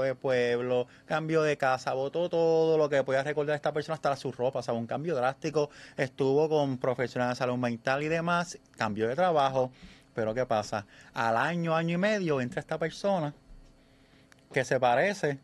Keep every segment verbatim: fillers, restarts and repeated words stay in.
de pueblo, cambió de casa, botó todo lo que podía recordar esta persona, hasta su ropa, o sea, un cambio drástico. Estuvo con profesionales de salud mental y demás, cambió de trabajo, pero ¿qué pasa? Al año, año y medio entra esta persona que se parece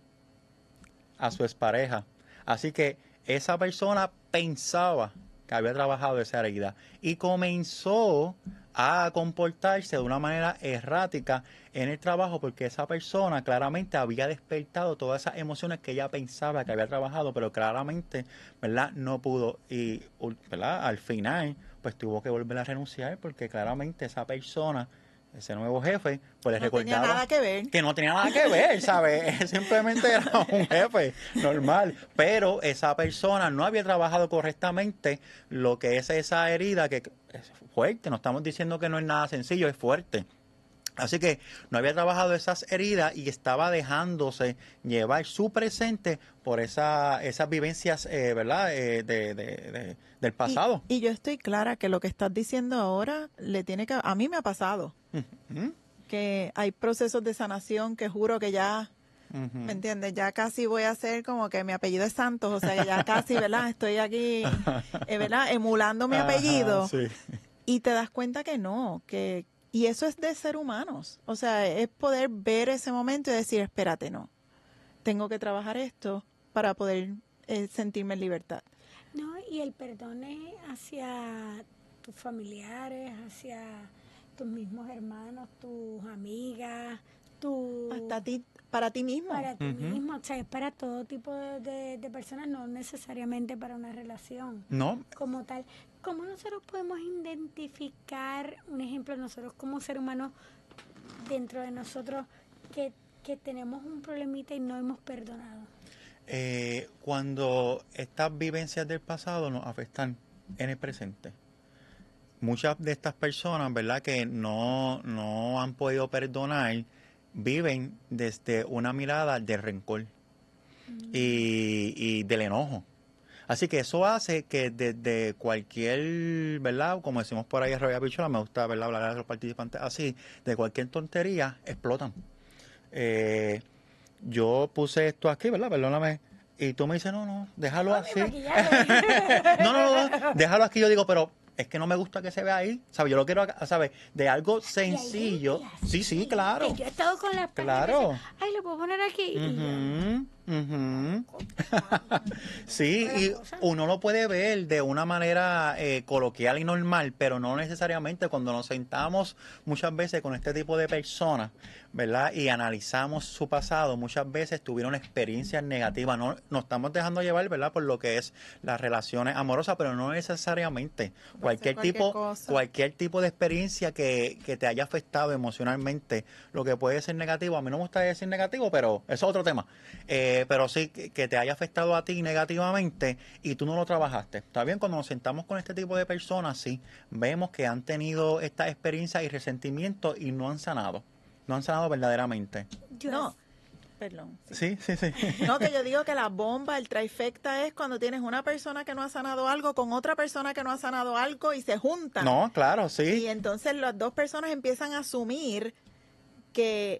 a su expareja. Así que esa persona pensaba que había trabajado esa herida y comenzó a comportarse de una manera errática en el trabajo porque esa persona claramente había despertado todas esas emociones que ella pensaba que había trabajado, pero claramente, ¿verdad? No pudo y, ¿verdad? Al final, pues tuvo que volver a renunciar porque claramente esa persona, ese nuevo jefe, pues le No recordaba tenía nada que ver. que no tenía nada que ver, ¿sabes? Simplemente era un jefe normal, pero esa persona no había trabajado correctamente lo que es esa herida, que es fuerte, no estamos diciendo que no es nada sencillo, es fuerte. Así que no había trabajado esas heridas y estaba dejándose llevar su presente por esa, esas vivencias, eh, ¿verdad? Eh, de, de, de, del pasado. Y, y yo estoy clara que lo que estás diciendo ahora le tiene que... A mí me ha pasado. Uh-huh. Que hay procesos de sanación que juro que ya... Uh-huh. ¿Me entiendes? Ya casi voy a hacer como que mi apellido es Santos, o sea, que ya casi, ¿verdad? Estoy aquí, eh, ¿verdad? Emulando mi apellido. Ajá, sí. Y te das cuenta que no, que... Y eso es de ser humanos. O sea, es poder ver ese momento y decir, espérate, no. Tengo que trabajar esto para poder eh, sentirme en libertad. No, y el perdón es hacia tus familiares, hacia tus mismos hermanos, tus amigas, tu... Hasta ti, para ti mismo. Para ti Uh-huh. mismo, o sea, es para todo tipo de, de, de personas, no necesariamente para una relación No. como tal. ¿Cómo nosotros podemos identificar, un ejemplo, nosotros como seres humanos, dentro de nosotros, que, que tenemos un problemita y no hemos perdonado? Eh, cuando estas vivencias del pasado nos afectan en el presente. Muchas de estas personas, ¿verdad?, que no, no han podido perdonar, viven desde una mirada de rencor mm. y, y del enojo. Así que eso hace que desde cualquier, ¿verdad?, como decimos por ahí en Rabia Pichola, me gusta, ¿verdad?, hablar a los participantes así, de cualquier tontería, explotan. Eh, yo puse esto aquí, ¿verdad?, perdóname, y tú me dices, no, no, déjalo no, así. no, no, no, déjalo aquí. Yo digo, pero es que no me gusta que se vea ahí, ¿sabes? Yo lo quiero, ¿sabes? De algo sencillo. Sí, sí, claro. Yo he estado con las Claro. Dice, ay, lo puedo poner aquí. Uh-huh, uh-huh. Sí, y uno lo puede ver de una manera eh, coloquial y normal, pero no necesariamente cuando nos sentamos muchas veces con este tipo de personas, ¿verdad? Y analizamos su pasado, muchas veces tuvieron experiencias negativas. No nos estamos dejando llevar, ¿verdad?, por lo que es las relaciones amorosas, pero no necesariamente. Cualquier, cualquier tipo cosa. Cualquier tipo de experiencia que, que te haya afectado emocionalmente, lo que puede ser negativo. A mí no me gusta decir negativo, pero eso es otro tema. Eh, pero sí, que, que te haya afectado a ti negativamente y tú no lo trabajaste. Está bien, cuando nos sentamos con este tipo de personas, sí, vemos que han tenido esta experiencia y resentimiento y no han sanado. No han sanado verdaderamente. Yo no. Perdón. Sí, sí, sí. sí. No, que yo digo que la bomba, el trifecta es cuando tienes una persona que no ha sanado algo con otra persona que no ha sanado algo y se juntan. No, claro, sí. Y entonces las dos personas empiezan a asumir que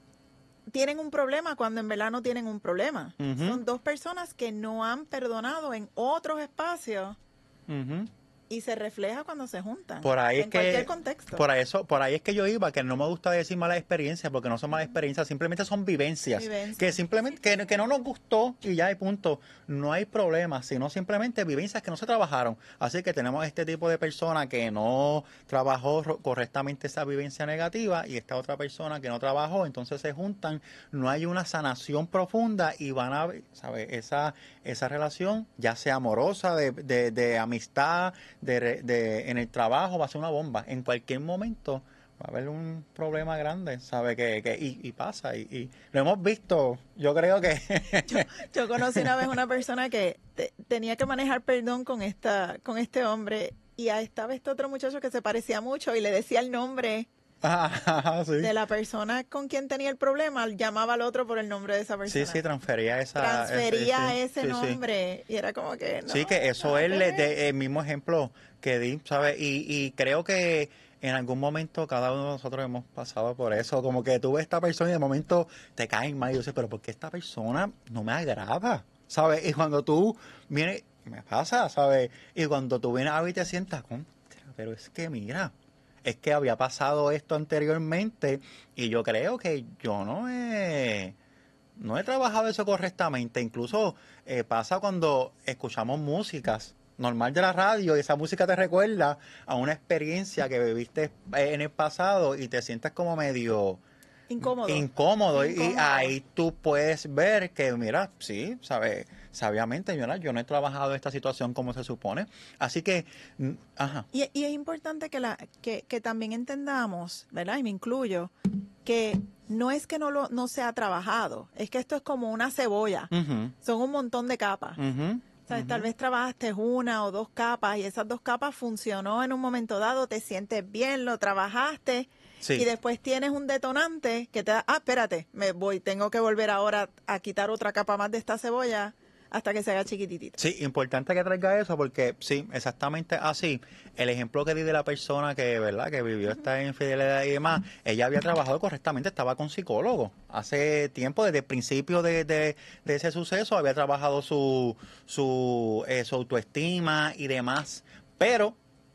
tienen un problema cuando en verdad no tienen un problema. Uh-huh. Son dos personas que no han perdonado en otros espacios. Uh-huh. Y se refleja cuando se juntan. Por ahí en es que, cualquier contexto. Por eso, por ahí es que yo iba, que no me gusta decir malas experiencias, porque no son malas experiencias, simplemente son vivencias. Vivencia. Que simplemente, que, que no nos gustó y ya hay punto. No hay problema, sino simplemente vivencias que no se trabajaron. Así que tenemos este tipo de persona que no trabajó correctamente esa vivencia negativa y esta otra persona que no trabajó, entonces se juntan, no hay una sanación profunda y van a, ¿sabes? Esa, esa relación, ya sea amorosa, de, de, de amistad, De, de, en el trabajo, va a ser una bomba. En cualquier momento va a haber un problema grande, ¿sabe? Que, que, y, y pasa, y, y lo hemos visto, yo creo que... yo, yo conocí una vez una persona que te, tenía que manejar perdón con, esta, con este hombre, y a esta vez este otro muchacho que se parecía mucho y le decía el nombre... Ah, sí. de la persona con quien tenía el problema, llamaba al otro por el nombre de esa persona. Sí, sí, transfería esa transfería ese, ese sí, nombre sí. Y era como que no, sí, que eso no, es el, de, el mismo ejemplo que di, ¿sabes? Y, y creo que en algún momento cada uno de nosotros hemos pasado por eso, como que tú ves a esta persona y de momento te caen mal y yo sé, pero ¿por qué esta persona no me agrada? ¿Sabes? Y cuando tú vienes, me pasa, ¿sabes? Y cuando tú vienes a ver y te sientas, contra, pero es que mira, es que había pasado esto anteriormente y yo creo que yo no he, no he trabajado eso correctamente. Incluso eh, pasa cuando escuchamos músicas normal de la radio y esa música te recuerda a una experiencia que viviste en el pasado y te sientes como medio incómodo. Incómodo. Incómodo. Y ahí tú puedes ver que, mira, sí, sabes, sabiamente yo no, yo no he trabajado esta situación como se supone. Así que, ajá. Y, y es importante que, la, que, que también entendamos, ¿verdad? Y me incluyo, que no es que no lo no se ha trabajado, es que esto es como una cebolla. Uh-huh. Son un montón de capas. Uh-huh. O sea, uh-huh. Tal vez trabajaste una o dos capas y esas dos capas funcionó en un momento dado, te sientes bien, lo trabajaste. Sí. Y después tienes un detonante que te da, ah, espérate, me voy, tengo que volver ahora a quitar otra capa más de esta cebolla hasta que se haga chiquititita. Sí, importante que traiga eso porque sí, exactamente así. El ejemplo que di de la persona que, ¿verdad?, que vivió esta infidelidad y demás, ella había trabajado correctamente, estaba con psicólogo. Hace tiempo, desde el principio de, de, de ese suceso, había trabajado su, su, eh, su autoestima y demás. Pero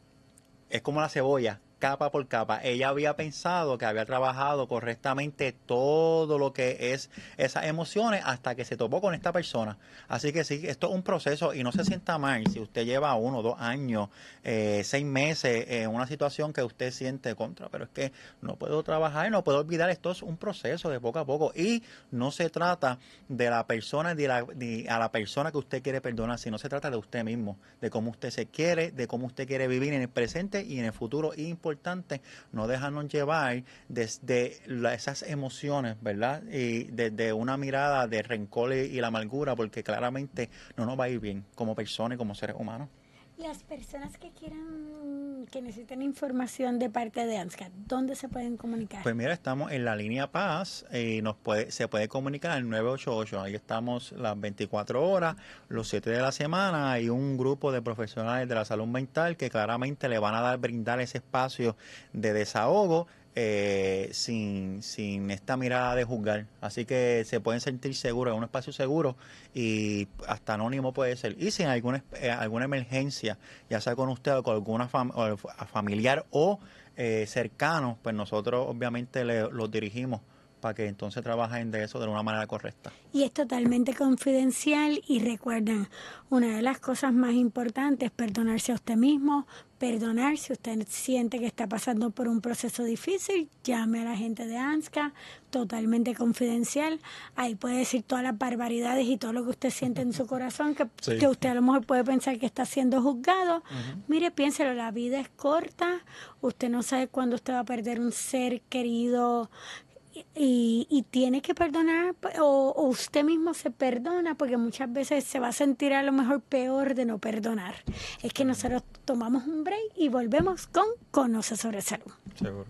es como la cebolla, capa por capa. Ella había pensado que había trabajado correctamente todo lo que es esas emociones hasta que se topó con esta persona. Así que sí, esto es un proceso y no se sienta mal si usted lleva uno, dos años, eh, seis meses en una situación que usted siente contra, pero es que no puedo trabajar, no puedo olvidar, esto es un proceso de poco a poco y no se trata de la persona ni, la, ni a la persona que usted quiere perdonar, sino se trata de usted mismo, de cómo usted se quiere, de cómo usted quiere vivir en el presente y en el futuro. Y importante no dejarnos llevar desde la, esas emociones, ¿verdad? Y desde una mirada de rencor y, y la amargura, porque claramente no nos va a ir bien como personas y como seres humanos. Las personas que quieran, que necesiten información de parte de ANSCA, ¿dónde se pueden comunicar? Pues mira, estamos en la línea Paz y nos puede, se puede comunicar al nueve ocho ocho. Ahí estamos las veinticuatro horas, los siete de la semana. Hay un grupo de profesionales de la salud mental que claramente le van a dar, brindar ese espacio de desahogo. Eh, sin, sin esta mirada de juzgar, así que se pueden sentir seguros, en un espacio seguro y hasta anónimo puede ser, y sin alguna, eh, alguna emergencia, ya sea con usted o con alguna fam o familiar o eh, cercano, pues nosotros obviamente le, los dirigimos para que entonces trabajen de eso de una manera correcta. Y es totalmente confidencial y recuerden, una de las cosas más importantes es perdonarse a usted mismo, perdonar si usted siente que está pasando por un proceso difícil, llame a la gente de ANSCA, totalmente confidencial, ahí puede decir todas las barbaridades y todo lo que usted siente en su corazón, que, sí. que usted a lo mejor puede pensar que está siendo juzgado. Uh-huh. Mire, piénselo, la vida es corta, usted no sabe cuándo usted va a perder un ser querido. Y, y tiene que perdonar o, o usted mismo se perdona porque muchas veces se va a sentir a lo mejor peor de no perdonar. Es que nosotros tomamos un break y volvemos con Conoce sobre Salud. Seguro.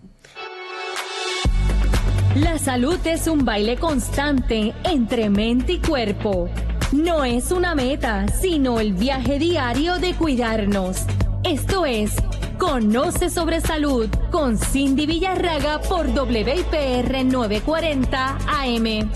La salud es un baile constante entre mente y cuerpo. No es una meta, sino el viaje diario de cuidarnos. Esto es Conoce sobre Salud con Cindy Villarraga por W I P R novecientos cuarenta A M.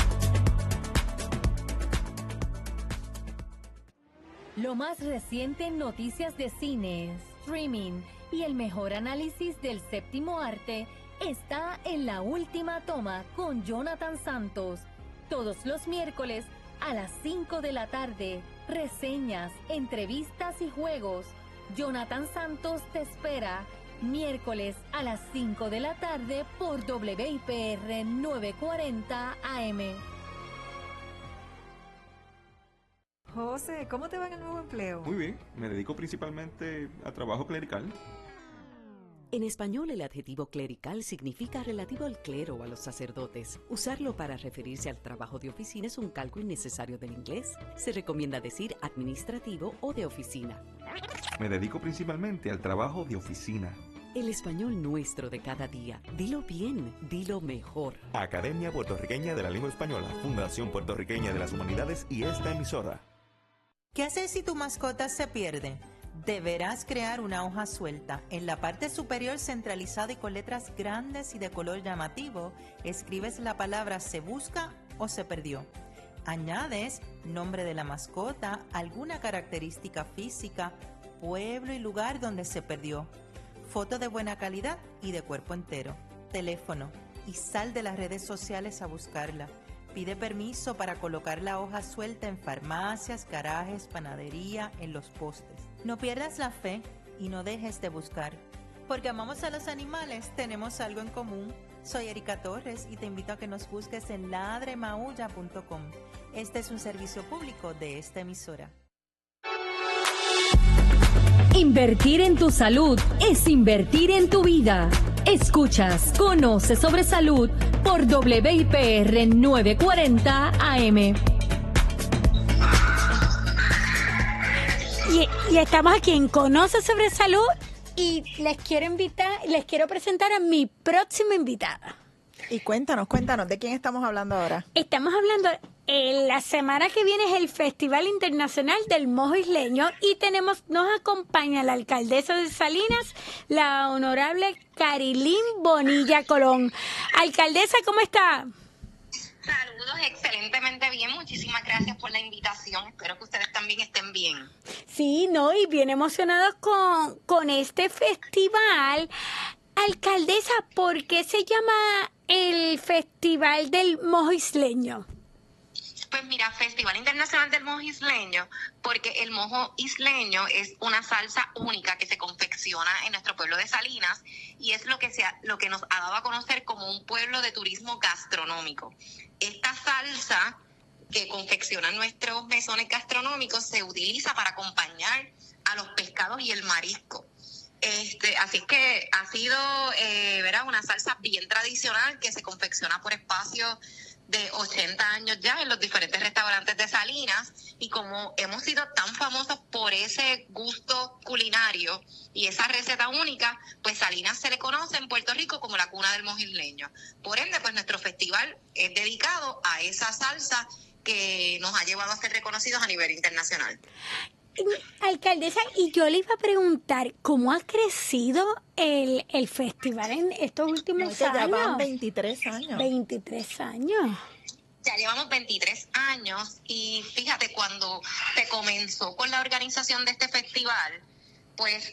Lo más reciente en noticias de cine, streaming y el mejor análisis del séptimo arte está en La Última Toma con Jonathan Santos. Todos los miércoles a las cinco de la tarde, reseñas, entrevistas y juegos. Jonathan Santos te espera miércoles a las cinco de la tarde por W I P R novecientos cuarenta A M. José, ¿cómo te va en el nuevo empleo? Muy bien, me dedico principalmente a trabajo clerical. En español, el adjetivo clerical significa relativo al clero o a los sacerdotes. Usarlo para referirse al trabajo de oficina es un calco innecesario del inglés. Se recomienda decir administrativo o de oficina. Me dedico principalmente al trabajo de oficina. El español nuestro de cada día. Dilo bien, dilo mejor. Academia Puertorriqueña de la Lengua Española, Fundación Puertorriqueña de las Humanidades y esta emisora. ¿Qué hacer si tu mascota se pierde? Deberás crear una hoja suelta. En la parte superior centralizada y con letras grandes y de color llamativo, escribes la palabra se busca o se perdió. Añades nombre de la mascota, alguna característica física, pueblo y lugar donde se perdió, foto de buena calidad y de cuerpo entero, teléfono, y sal de las redes sociales a buscarla. Pide permiso para colocar la hoja suelta en farmacias, garajes, panadería, en los postes. No pierdas la fe y no dejes de buscar. Porque amamos a los animales, tenemos algo en común. Soy Erika Torres y te invito a que nos busques en ladre maulla punto com. Este es un servicio público de esta emisora. Invertir en tu salud es invertir en tu vida. Escuchas Conoce sobre Salud por W I P R novecientos cuarenta A M. Y, y estamos aquí en Conoce sobre Salud y les quiero invitar, les quiero presentar a mi próxima invitada. Y cuéntanos, cuéntanos, ¿de quién estamos hablando ahora? Estamos hablando, eh, la semana que viene es el Festival Internacional del Mojo Isleño y tenemos, nos acompaña la alcaldesa de Salinas, la honorable Carilín Bonilla Colón. Alcaldesa, ¿cómo está? Saludos, excelentemente bien. Muchísimas gracias por la invitación. Espero que ustedes también estén bien. Sí, no, y bien emocionados con, con este festival. Alcaldesa, ¿por qué se llama el Festival del Mojo Isleño? Pues mira, Festival Internacional del Mojo Isleño, porque el mojo isleño es una salsa única que se confecciona en nuestro pueblo de Salinas y es lo que, se ha, lo que nos ha dado a conocer como un pueblo de turismo gastronómico. Esta salsa que confeccionan nuestros mesones gastronómicos se utiliza para acompañar a los pescados y el marisco. Este, así que ha sido eh, ¿verdad? una salsa bien tradicional que se confecciona por espacios de ochenta años ya en los diferentes restaurantes de Salinas, y como hemos sido tan famosos por ese gusto culinario y esa receta única, pues Salinas se le conoce en Puerto Rico como la cuna del mojo isleño. Por ende, pues nuestro festival es dedicado a esa salsa que nos ha llevado a ser reconocidos a nivel internacional. Alcaldesa, y yo le iba a preguntar, ¿cómo ha crecido el, el festival en estos últimos no, años? Ya van veintitrés años. veintitrés años. Ya llevamos veintitrés años y fíjate, cuando se comenzó con la organización de este festival, pues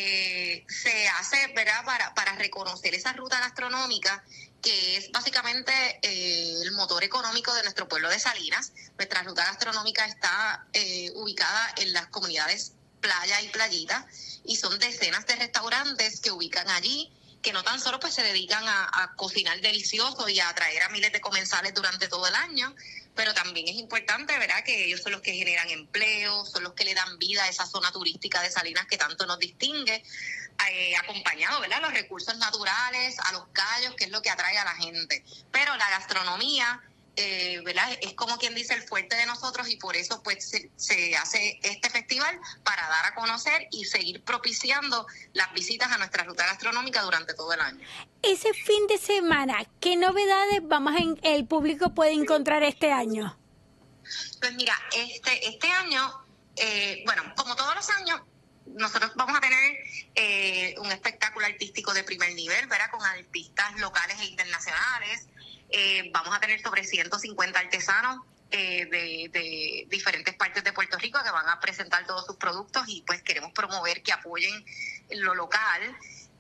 eh, se hace, ¿verdad?, para, para reconocer esa ruta gastronómica que es básicamente eh, el motor económico de nuestro pueblo de Salinas. Nuestra ruta gastronómica está eh, ubicada en las comunidades Playa y Playita, y son decenas de restaurantes que ubican allí, que no tan solo pues se dedican a, a cocinar delicioso y a atraer a miles de comensales durante todo el año, pero también es importante, ¿verdad?, que ellos son los que generan empleo, son los que le dan vida a esa zona turística de Salinas que tanto nos distingue, eh, acompañado, ¿verdad?, a los recursos naturales, a los callos, que es lo que atrae a la gente. Pero la gastronomía, eh, ¿verdad?, es como quien dice el fuerte de nosotros, y por eso pues se, se hace este festival para dar a conocer y seguir propiciando las visitas a nuestra ruta gastronómica durante todo el año. Ese fin de semana, ¿qué novedades vamos en, el público puede encontrar este año? Pues mira, este este año, eh, bueno, como todos los años, nosotros vamos a tener eh, un espectáculo artístico de primer nivel, ¿verdad?, con artistas locales e internacionales. Eh, vamos a tener sobre ciento cincuenta artesanos eh, de, de diferentes partes de Puerto Rico que van a presentar todos sus productos, y pues queremos promover que apoyen lo local.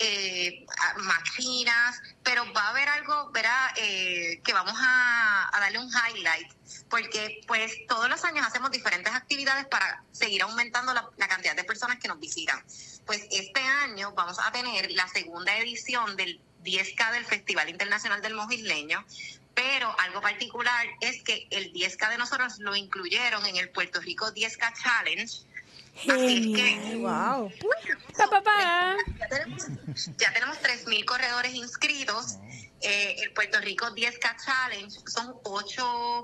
Eh, máquinas, pero va a haber algo, ¿verdad?, eh, que vamos a, a darle un highlight, porque pues todos los años hacemos diferentes actividades para seguir aumentando la, la cantidad de personas que nos visitan. Pues este año vamos a tener la segunda edición del diez K del Festival Internacional del Mojo Isleño, pero algo particular es que el diez K de nosotros lo incluyeron en el Puerto Rico diez K Challenge. Así es que, wow. Pa, pa, pa. Ya tenemos, ya tenemos tres mil corredores inscritos. Eh, el Puerto Rico diez K Challenge son ocho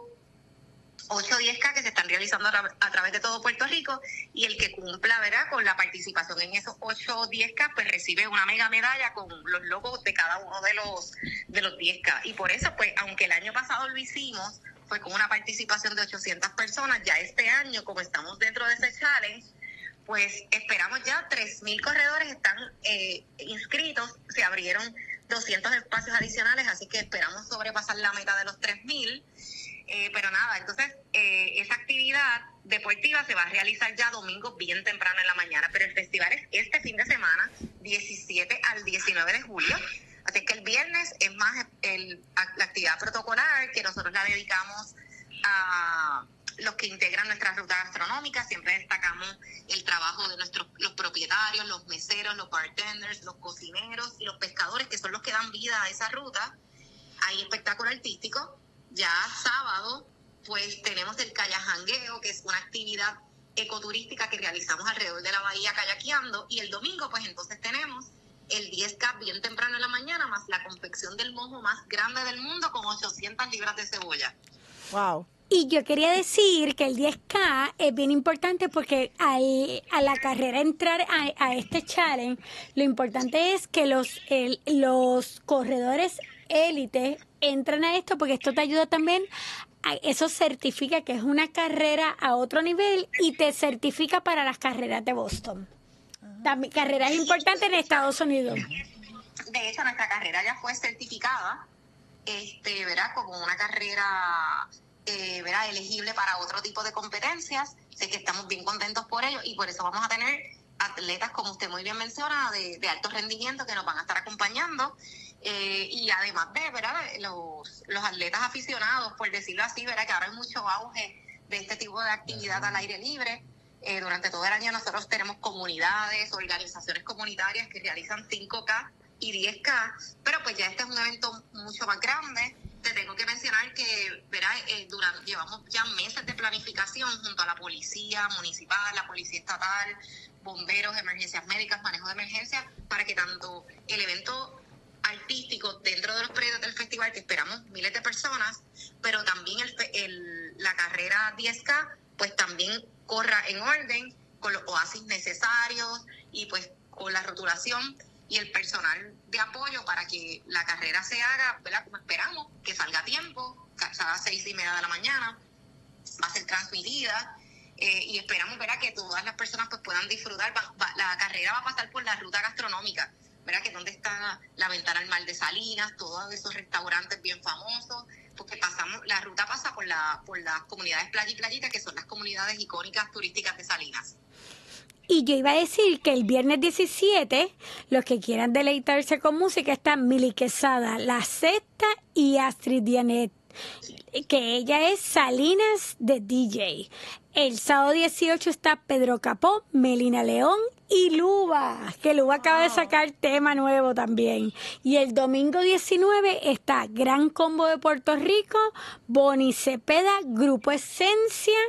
diez K que se están realizando a, tra- a través de todo Puerto Rico, y el que cumpla, ¿verdad?, con la participación en esos ocho diez K, pues recibe una mega medalla con los logos de cada uno de los de los diez K. Y por eso, pues, aunque el año pasado lo hicimos, fue con una participación de ochocientas personas, ya este año, como estamos dentro de ese challenge, pues esperamos ya tres mil corredores están eh, inscritos, se abrieron doscientos espacios adicionales, así que esperamos sobrepasar la meta de los tres mil. Eh, pero nada, entonces eh, esa actividad deportiva se va a realizar ya domingo bien temprano en la mañana, pero el festival es este fin de semana, diecisiete al diecinueve de julio, así que el viernes es más el, la actividad protocolar que nosotros la dedicamos a los que integran nuestra ruta gastronómica. Siempre destacamos el trabajo de nuestros los propietarios, los meseros, los bartenders, los cocineros y los pescadores, que son los que dan vida a esa ruta. Hay espectáculo artístico. Ya sábado, pues tenemos el kayajangueo, que es una actividad ecoturística que realizamos alrededor de la bahía kayakeando. Y el domingo, pues entonces tenemos el diez K bien temprano en la mañana, más la confección del mojo más grande del mundo con ochocientas libras de cebolla. Wow. Y yo quería decir que el diez K es bien importante porque al, a la carrera entrar a, a este challenge, lo importante es que los, el, los corredores élite entran a esto, porque esto te ayuda también, a, eso certifica que es una carrera a otro nivel y te certifica para las carreras de Boston. También carreras importantes en Estados Unidos. De hecho, nuestra carrera ya fue certificada, este, ¿verdad? Como una carrera eh, ¿verdad? elegible para otro tipo de competencias. Sé que estamos bien contentos por ello y por eso vamos a tener atletas, como usted muy bien menciona, de, de alto rendimiento que nos van a estar acompañando. Eh, y además de, ¿verdad? Los, los atletas aficionados, por decirlo así, ¿verdad? Que ahora hay mucho auge de este tipo de actividad al aire libre. Eh, durante todo el año nosotros tenemos comunidades, organizaciones comunitarias que realizan cinco K y diez K, pero pues ya este es un evento mucho más grande. Te tengo que mencionar que, ¿verdad? Eh, durante, llevamos ya meses de planificación junto a la policía municipal, la policía estatal, bomberos, emergencias médicas, manejo de emergencias, para que tanto el evento artístico dentro de los predios del festival, que esperamos miles de personas, pero también el, el, la carrera diez K, pues también corra en orden, con los oasis necesarios y pues con la rotulación y el personal de apoyo para que la carrera se haga, ¿verdad? Como esperamos, que salga a tiempo, que salga a seis y media de la mañana, va a ser transmitida eh, y esperamos, ¿verdad? Que todas las personas pues puedan disfrutar. Va, va, la carrera va a pasar por la ruta gastronómica, ¿verdad? Que es donde está la ventana al mar de Salinas, todos esos restaurantes bien famosos, porque pasamos, la ruta pasa por la por las comunidades Playa y Playita, que son las comunidades icónicas turísticas de Salinas. Y yo iba a decir que el viernes diecisiete, los que quieran deleitarse con música, están Mili Quesada, La Sexta y Astrid Dianet, que ella es Salinas de D J. El sábado dieciocho está Pedro Capó, Melina León y Luba, que Luba acaba de sacar tema nuevo también. Y el domingo diecinueve está Gran Combo de Puerto Rico, Bonnie Cepeda, Grupo Esencia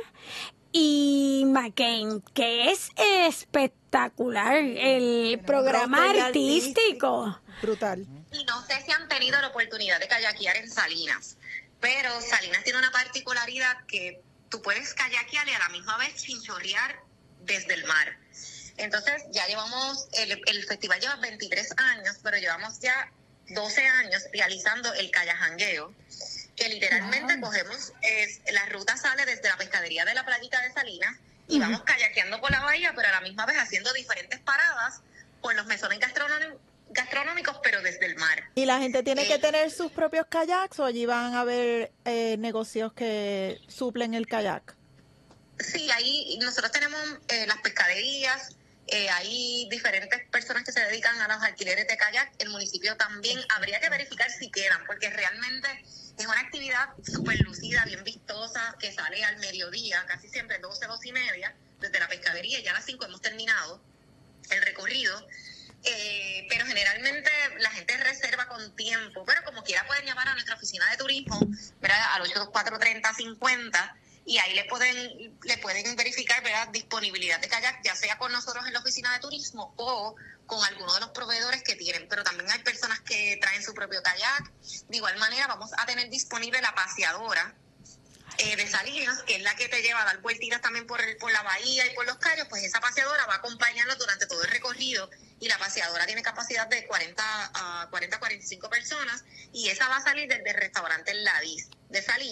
y McCain, que es espectacular el programa artístico. Brutal. Y no sé si han tenido la oportunidad de kayakear en Salinas, pero Salinas tiene una particularidad que tú puedes kayakear y a la misma vez chinchorrear desde el mar. Entonces ya llevamos, el, el festival lleva veintitrés años, pero llevamos ya doce años realizando el kayajangueo, que literalmente wow. cogemos, es, la ruta sale desde la pescadería de la playita de Salinas y uh-huh. vamos kayakeando por la bahía, pero a la misma vez haciendo diferentes paradas por los mesones gastronómicos, gastronómicos pero desde el mar. ¿Y la gente tiene eh, que tener sus propios kayaks o allí van a haber eh, negocios que suplen el kayak? Sí, ahí nosotros tenemos eh, las pescaderías, eh, hay diferentes personas que se dedican a los alquileres de kayak. El municipio también habría que verificar si quedan, porque realmente es una actividad súper lucida, bien vistosa, que sale al mediodía, casi siempre doce, doce y media, desde la pescadería. Ya a las cinco hemos terminado el recorrido. Eh, pero generalmente la gente reserva con tiempo, pero como quiera pueden llamar a nuestra oficina de turismo, ¿verdad? Al ocho dos cuatro, treinta cincuenta, y ahí le pueden le pueden verificar, ¿verdad? Disponibilidad de kayak, ya sea con nosotros en la oficina de turismo o con alguno de los proveedores que tienen, pero también hay personas que traen su propio kayak. De igual manera vamos a tener disponible la paseadora eh, de Salinas, que es la que te lleva a dar vueltitas también por, el, por la bahía y por los cayos. Pues esa paseadora va a acompañarnos durante todo el recorrido, y la paseadora tiene capacidad de cuarenta a cuarenta, cuarenta y cinco personas, y esa va a salir desde el restaurante Ladis de Salinas,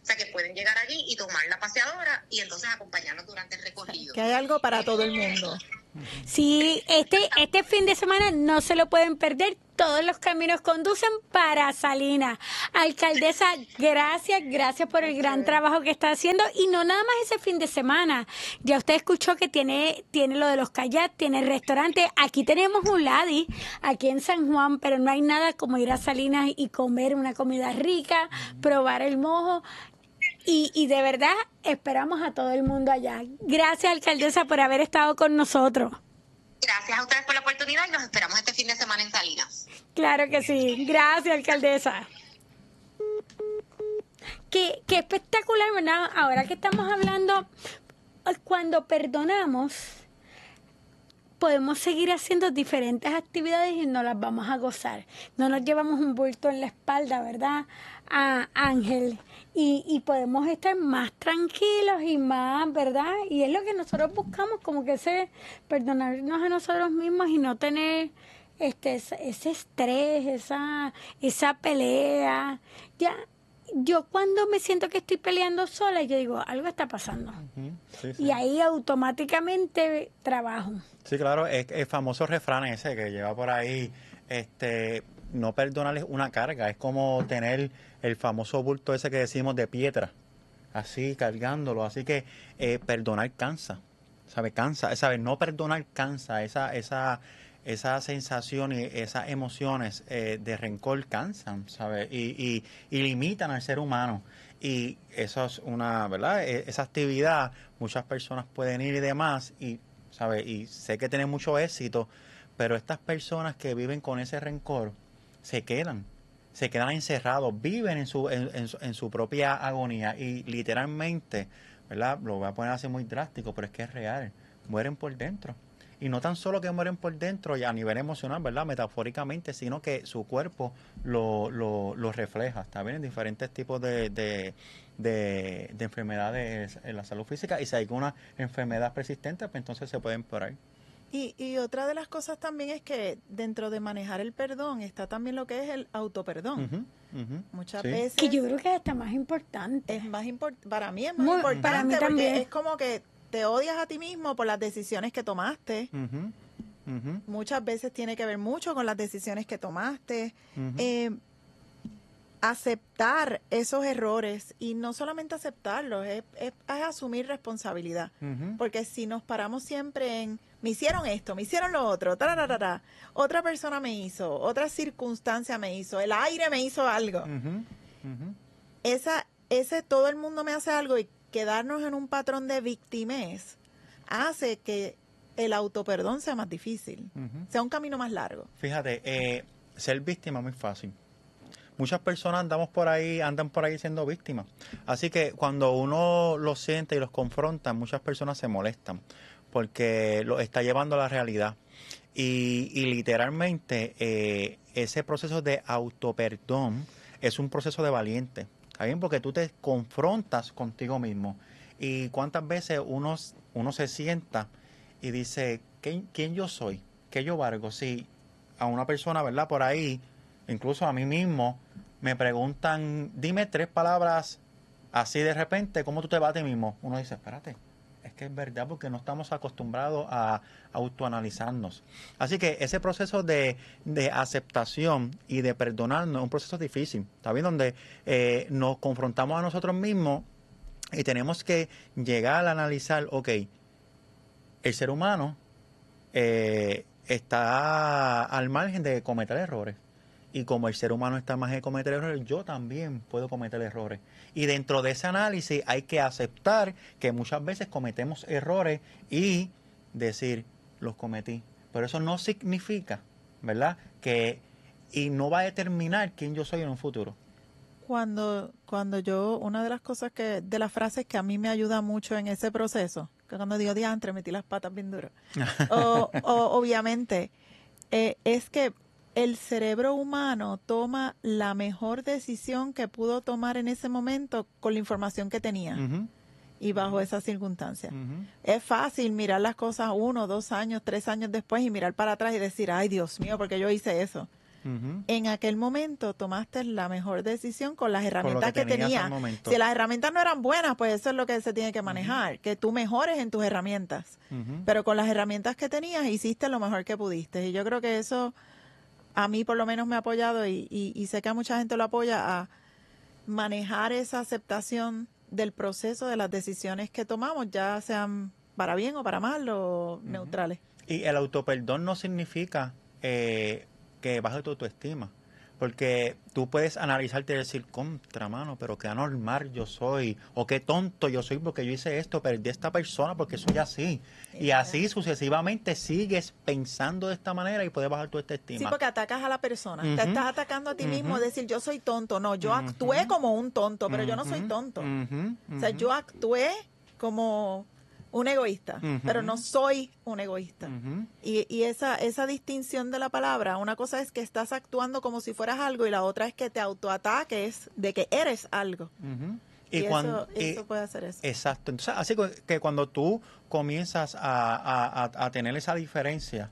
O sea, que pueden llegar allí y tomar la paseadora y entonces acompañarnos durante el recorrido. Que hay algo para todo el mundo. Sí, este, este fin de semana no se lo pueden perder. Todos los caminos conducen para Salinas. Alcaldesa, gracias, gracias por el gran trabajo que está haciendo. Y no nada más ese fin de semana. Ya usted escuchó que tiene, tiene lo de los kayaks, tiene el restaurante. Aquí tenemos un Ladi, aquí en San Juan, pero no hay nada como ir a Salinas y comer una comida rica, probar el mojo. Y, y de verdad esperamos a todo el mundo allá. Gracias, alcaldesa, por haber estado con nosotros. Gracias a ustedes por la oportunidad y los esperamos este fin de semana en Salinas. Claro que sí. Gracias, alcaldesa. Qué, qué espectacular, ¿verdad? Ahora que estamos hablando, cuando perdonamos, podemos seguir haciendo diferentes actividades y no las vamos a gozar. No nos llevamos un bulto en la espalda, ¿verdad, a Ángel? Y, y podemos estar más tranquilos y más, ¿verdad? Y es lo que nosotros buscamos, como que ese perdonarnos a nosotros mismos y no tener este ese, ese estrés, esa esa pelea. Ya, yo cuando me siento que estoy peleando sola, yo digo, algo está pasando. Uh-huh. Sí, sí. Y ahí automáticamente trabajo. Sí, claro, es el famoso refrán ese que lleva por ahí, este, no perdonar es una carga, es como tener el famoso bulto ese que decimos de piedra, así cargándolo, así que eh, perdonar cansa, ¿sabe? Cansa, ¿sabe? No perdonar cansa, esa esa esa sensación y esas emociones eh, de rencor cansan, ¿sabe? Y, y, y limitan al ser humano. Y eso es una, ¿verdad? Esa actividad, muchas personas pueden ir y demás, y, ¿sabe? Y sé que tienen mucho éxito, pero estas personas que viven con ese rencor se quedan, se quedan encerrados, viven en su, en, en, en su propia agonía y literalmente, ¿verdad? Lo voy a poner así muy drástico, pero es que es real, mueren por dentro. Y no tan solo que mueren por dentro y a nivel emocional, ¿verdad? Metafóricamente, sino que su cuerpo lo, lo, lo refleja. Está bien, en diferentes tipos de, de, de, de enfermedades en la salud física. Y si hay una enfermedad persistente, pues entonces se puede empeorar. Y, y otra de las cosas también es que dentro de manejar el perdón está también lo que es el autoperdón. Uh-huh, uh-huh, Muchas sí. veces... Que yo creo que es hasta más importante. Es más importante. Para mí es más Muy, importante. Para mí también. Es como que te odias a ti mismo por las decisiones que tomaste. Uh-huh, uh-huh. Muchas veces tiene que ver mucho con las decisiones que tomaste. Uh-huh. Eh, aceptar esos errores y no solamente aceptarlos, es, es, es asumir responsabilidad. Uh-huh. Porque si nos paramos siempre en, me hicieron esto, me hicieron lo otro, tararara, otra persona me hizo, otra circunstancia me hizo, el aire me hizo algo. Uh-huh. Uh-huh. Esa, ese todo el mundo me hace algo y quedarnos en un patrón de victimez hace que el autoperdón sea más difícil, uh-huh. sea un camino más largo. Fíjate, eh, ser víctima es muy fácil. Muchas personas andamos por ahí, andan por ahí siendo víctimas. Así que cuando uno los siente y los confronta, muchas personas se molestan porque lo está llevando a la realidad. Y, y literalmente eh, ese proceso de autoperdón es un proceso de valiente. ¿Está bien? Porque tú te confrontas contigo mismo. Y cuántas veces uno, uno se sienta y dice, ¿quién, quién yo soy? ¿Qué yo valgo? Si a una persona, ¿verdad? Por ahí, incluso a mí mismo, me preguntan, dime tres palabras así de repente, ¿cómo tú te vas a ti mismo? Uno dice, espérate, es que es verdad porque no estamos acostumbrados a autoanalizarnos. Así que ese proceso de, de aceptación y de perdonarnos es un proceso difícil, ¿está bien? Donde eh, nos confrontamos a nosotros mismos y tenemos que llegar a analizar, ok, el ser humano eh, está al margen de cometer errores. Y como el ser humano está más de cometer errores, yo también puedo cometer errores. Y dentro de ese análisis hay que aceptar que muchas veces cometemos errores y decir, los cometí. Pero eso no significa, ¿verdad? Que y no va a determinar quién yo soy en un futuro. Cuando, cuando yo, una de las cosas que, de las frases que a mí me ayuda mucho en ese proceso, que cuando digo diantre, metí las patas bien duras, o, o obviamente, eh, es que el cerebro humano toma la mejor decisión que pudo tomar en ese momento con la información que tenía Uh-huh. y bajo esas circunstancias. Uh-huh. Es fácil mirar las cosas uno, dos años, tres años después y mirar para atrás y decir, ay Dios mío, porque yo hice eso. Uh-huh. En aquel momento tomaste la mejor decisión con las herramientas que, que tenías. Si las herramientas no eran buenas, pues eso es lo que se tiene que manejar, uh-huh. que tú mejores en tus herramientas. Uh-huh. Pero con las herramientas que tenías, hiciste lo mejor que pudiste. Y yo creo que eso a mí por lo menos me ha apoyado y, y, y sé que a mucha gente lo apoya a manejar esa aceptación del proceso de las decisiones que tomamos, ya sean para bien o para mal o uh-huh. neutrales. Y el autoperdón no significa eh, que baje tu autoestima, porque tú puedes analizarte y decir, contra mano, pero qué anormal yo soy, o qué tonto yo soy porque yo hice esto, perdí a esta persona porque soy así. Y así sucesivamente sigues pensando de esta manera y puedes bajar tu autoestima. Sí, porque atacas a la persona, uh-huh. te estás atacando a ti uh-huh. mismo, decir yo soy tonto. No, yo uh-huh. actué como un tonto, pero uh-huh. yo no soy tonto. Uh-huh. O sea, yo actué como un egoísta, uh-huh. pero no soy un egoísta. Uh-huh. Y, y esa esa distinción de la palabra, una cosa es que estás actuando como si fueras algo y la otra es que te autoataques de que eres algo. Uh-huh. Y, y cuando, eso, y, eso puede hacer eso. Exacto. Entonces, así que cuando tú comienzas a, a, a tener esa diferencia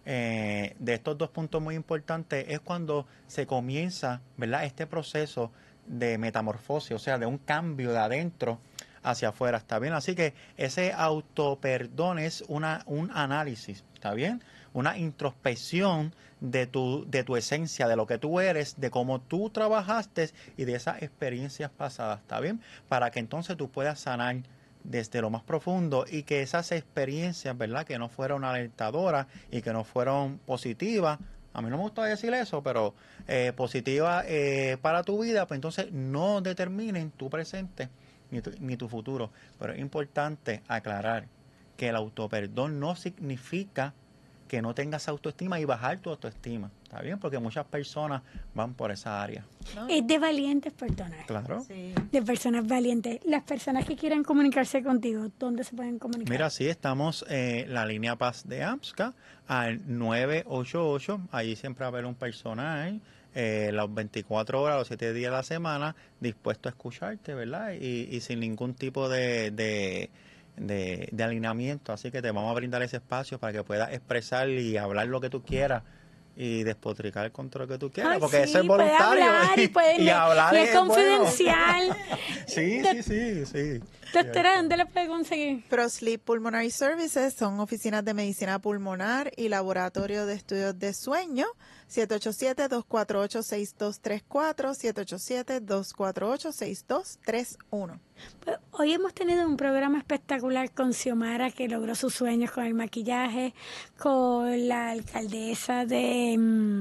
eh, de estos dos puntos muy importantes, es cuando se comienza, ¿verdad?, este proceso de metamorfosis, o sea, de un cambio de adentro hacia afuera, ¿está bien? Así que ese autoperdón es una, un análisis, ¿está bien? Una introspección de tu, de tu esencia, de lo que tú eres, de cómo tú trabajaste y de esas experiencias pasadas, ¿está bien? Para que entonces tú puedas sanar desde lo más profundo y que esas experiencias, ¿verdad?, que no fueron alentadoras y que no fueron positivas, a mí no me gusta decir eso, pero eh, positivas eh, para tu vida, pues entonces no determinen tu presente Ni tu, ni tu futuro. Pero es importante aclarar que el autoperdón no significa que no tengas autoestima y bajar tu autoestima, ¿está bien? Porque muchas personas van por esa área. ¿No? Es de valientes perdonar. Claro. Sí. De personas valientes. Las personas que quieran comunicarse contigo, ¿dónde se pueden comunicar? Mira, sí, estamos en eh, la línea Paz de AMSCA al nueve ocho ocho. Allí siempre va a haber un personal Eh, las veinticuatro horas, los siete días de la semana, dispuesto a escucharte, ¿verdad? Y, y sin ningún tipo de, de, de, de alineamiento. Así que te vamos a brindar ese espacio para que puedas expresar y hablar lo que tú quieras y despotricar contra lo que tú quieras, Ay, porque sí, eso es voluntario. Puede hablar y, puede, y, y hablar y es, es confidencial. Bueno. sí, sí, sí, sí. Doctora, ¿dónde la puede conseguir? ProSleep Pulmonary Services son oficinas de medicina pulmonar y laboratorio de estudios de sueño. siete ocho siete, dos cuatro ocho, seis dos tres cuatro, siete ocho siete, dos cuatro ocho, seis dos tres uno. Pues hoy hemos tenido un programa espectacular con Xiomara, que logró sus sueños con el maquillaje, con la alcaldesa de,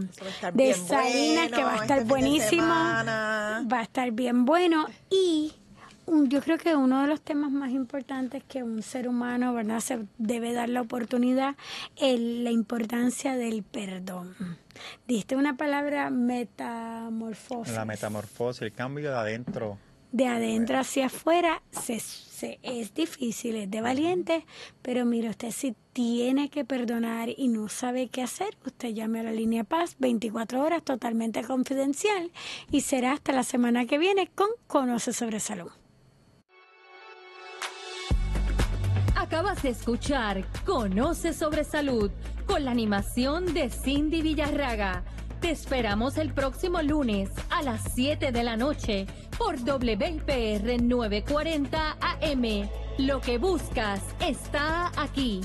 de Salinas, bueno, que va a estar este buenísimo, va a estar bien bueno. Y un, yo creo que uno de los temas más importantes que un ser humano, ¿verdad?, se debe dar la oportunidad es la importancia del perdón. Diste una palabra, metamorfosis. La metamorfosis, el cambio de adentro. De adentro hacia afuera se, se, es difícil, es de valiente, pero mire, usted si tiene que perdonar y no sabe qué hacer, usted llame a la línea Paz, veinticuatro horas, totalmente confidencial, y será hasta la semana que viene con Conoce sobre Salud. Acabas de escuchar Conoce sobre Salud con la animación de Cindy Villarraga. Te esperamos el próximo lunes a las siete de la noche por W I P R novecientos cuarenta A M. Lo que buscas está aquí.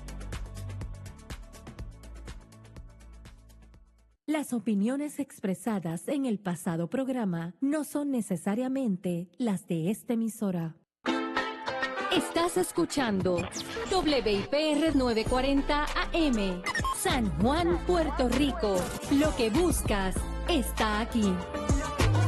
Las opiniones expresadas en el pasado programa no son necesariamente las de esta emisora. Estás escuchando W I P R novecientos cuarenta A M, San Juan, Puerto Rico. Lo que buscas está aquí.